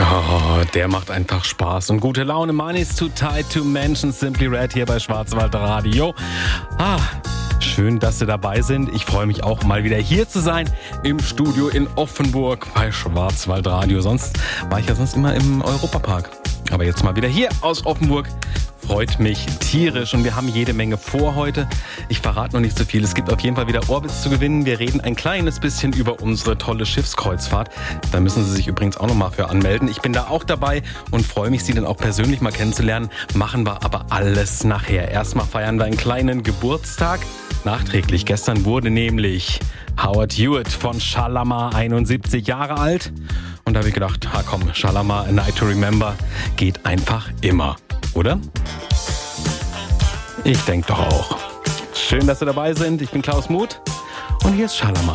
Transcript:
Oh, der macht einfach Spaß und gute Laune. Money's too tight to mention. Simply Red hier bei Schwarzwald Radio. Schön, dass Sie dabei sind. Ich freue mich auch mal wieder hier zu sein im Studio in Offenburg bei Schwarzwald Radio. Sonst war ich ja immer im Europapark. Aber jetzt mal wieder hier aus Offenburg. Freut mich tierisch und wir haben jede Menge vor heute. Ich verrate noch nicht so viel. Es gibt auf jeden Fall wieder Orbits zu gewinnen. Wir reden ein kleines bisschen über unsere tolle Schiffskreuzfahrt. Da müssen Sie sich übrigens auch noch mal für anmelden. Ich bin da auch dabei und freue mich, Sie dann auch persönlich mal kennenzulernen. Machen wir aber alles nachher. Erstmal feiern wir einen kleinen Geburtstag. Nachträglich. Gestern wurde nämlich Howard Hewitt von Shalamar 71 Jahre alt. Und da habe ich gedacht, komm, Shalamar, A Night to Remember geht einfach immer. Oder? Ich denke doch auch. Schön, dass Sie dabei sind. Ich bin Klaus Muth und hier ist Shalamar.